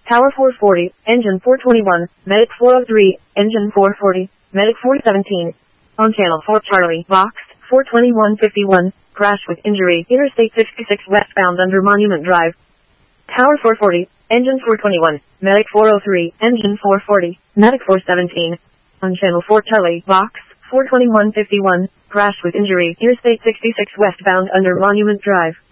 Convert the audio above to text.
Tower 440, engine 421, medic 403, engine 440, medic 417. On channel 4 Charlie, box 42151, crash with injury, Interstate 66 westbound under Monument Drive. Tower 440, engine 421, medic 403, engine 440, medic 417. On channel 4 Charlie, box 42151, crash with injury, Interstate 66 westbound under Monument Drive.